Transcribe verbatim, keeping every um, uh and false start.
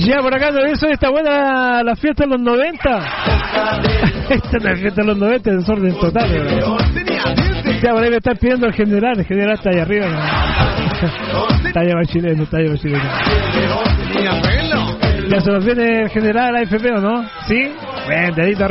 Ya, por acá no, eso está buena la fiesta de los noventa. Esta es la fiesta de los noventa, desorden total. ¿Verdad? Ya, por ahí me están pidiendo el general. El general está ahí arriba. ¿No? Está llevado chileno, está llevado chileno. Ya se nos viene el general A F P, ¿o no? ¿Sí? Ven, dedito